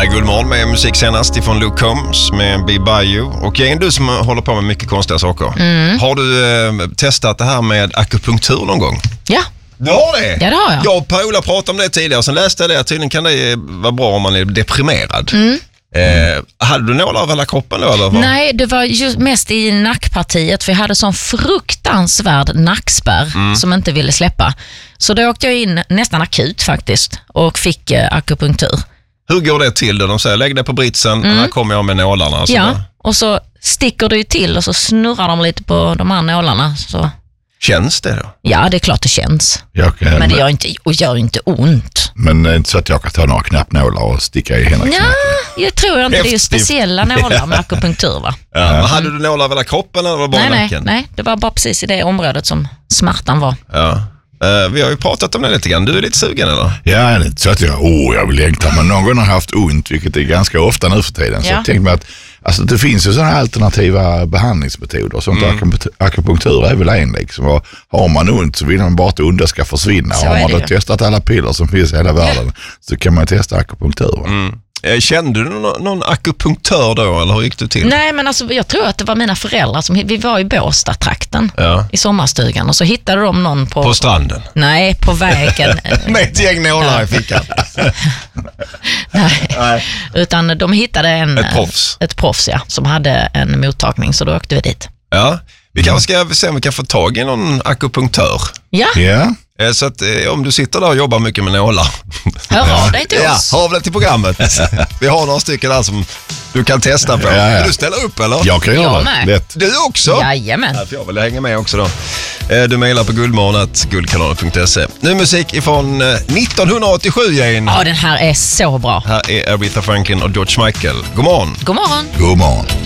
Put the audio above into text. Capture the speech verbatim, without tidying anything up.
Här är Guldmorgon med musik senast ifrån Luke Combs med Be By You. Och Jane, du som håller på med mycket konstiga saker. Mm. Har du eh, testat det här med akupunktur någon gång? Ja. Du har det? Ja, det har jag. Jag och Per-Ola pratade om det tidigare och sen läste jag det att tydligen kan det vara bra om man är deprimerad. Mm. Eh, hade du nålar över hela kroppen då? Eller vad? Nej, det var just mest i nackpartiet för jag hade sån fruktansvärd nackspärr mm. som inte ville släppa. Så då åkte jag in nästan akut faktiskt och fick eh, akupunktur. Hur går det till då? De säger lägg det på britsen, mm. här kommer jag med nålarna. Och ja, och så sticker du till och så snurrar de lite på de här nålarna. Så. Känns det då? Ja, det är klart det känns. Kan, men det gör inte, och gör inte ont. Men det är inte så att jag kan ta några knappnålar och sticka i Henrik? Ja, jag tror inte. Det är ju speciella nålar med akupunktur, va? Ja, men hade du nålar över hela kroppen eller var det bara nej, nacken? Nej, nej, det var bara precis i det området som smärtan var. Ja. Uh, vi har ju pratat om det lite grann. Du är lite sugen, eller? Ja, det är inte så att jag, oh, jag vill längta. Men någon gång har haft ont, vilket är ganska ofta nu för tiden. Så ja. jag tänkte mig att alltså, det finns ju sådana alternativa behandlingsmetoder. Sånt mm. akupunktur är väl en liksom. Och har man ont så vill man bara att onda ska försvinna. Så har man då ju. testat alla piller som finns i hela världen ja. så kan man testa akupunktur. Mm. Kände du någon, någon akupunktör då, eller hur gick du till? Nej, men alltså, jag tror att det var mina föräldrar som, vi var i Båstad-trakten ja. i sommarstugan och så hittade de någon på... På stranden? Nej, på vägen. Med ett gäng nålar i fickan? Nej. Nej, utan de hittade en... Ett proffs? Ett proffs, ja, som hade en mottagning, så då åkte vi dit. Ja, vi kanske ska se om vi kan få tag i någon akupunktör. Ja. Yeah. Så att eh, om du sitter där och jobbar mycket med nålar. Hör av dig till oss. Ja, hör av dig till programmet. Vi har några stycken där som du kan testa på. Ja, ja. Vill du ställa upp eller? Jag kan göra det. Lätt. Du också? Jajamän. Ja, för jag vill hänga med också då. Du mejlar på guldmorgon guldkanalen punkt se. Nu musik ifrån nittonhundraåttiosju, Jane. Ja, den här är så bra. Här är Aretha Franklin och George Michael. God morgon. God morgon. God morgon.